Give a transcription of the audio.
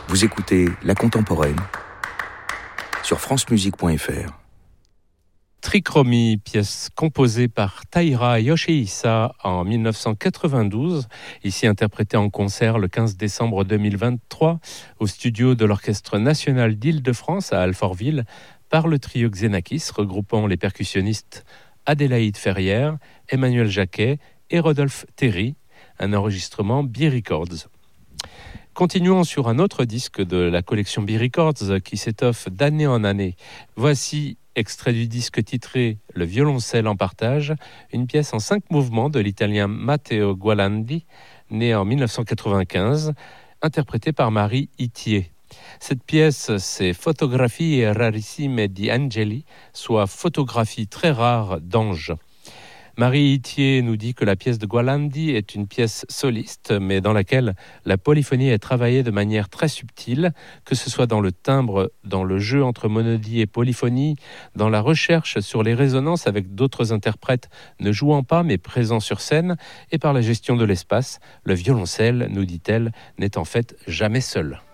Vous écoutez La Contemporaine sur francemusique.fr. Trichromie, pièce composée par Taira Yoshihisa en 1992, ici interprétée en concert le 15 décembre 2023 au studio de l'Orchestre national d'Île-de-France à Alfortville par le trio Xenakis regroupant les percussionnistes Adélaïde Ferrière, Emmanuel Jacquet et Rodolphe Terry, un enregistrement B-Records. Continuons sur un autre disque de la collection B-Records qui s'étoffe d'année en année. Voici, extrait du disque titré « Le violoncelle en partage », une pièce en 5 mouvements de l'italien Matteo Gualandi, né en 1995, interprétée par Marie Itier. Cette pièce, c'est Fotografie rarissime di angeli, soit photographie très rare d'anges. Marie Itier nous dit que la pièce de Gualandi est une pièce soliste, mais dans laquelle la polyphonie est travaillée de manière très subtile, que ce soit dans le timbre, dans le jeu entre monodie et polyphonie, dans la recherche sur les résonances avec d'autres interprètes ne jouant pas mais présents sur scène, et par la gestion de l'espace. Le violoncelle, nous dit-elle, n'est en fait jamais seul.